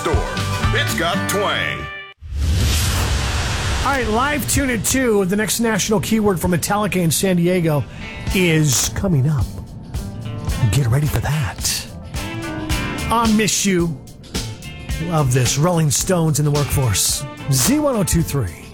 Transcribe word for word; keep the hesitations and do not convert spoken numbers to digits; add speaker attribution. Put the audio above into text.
Speaker 1: store. It's got twang.
Speaker 2: All right, live tune at two. The next national keyword from Metallica in San Diego is coming up. Get ready for that. I Miss You. Love this. Rolling Stones in the Workforce. Z ten twenty-three.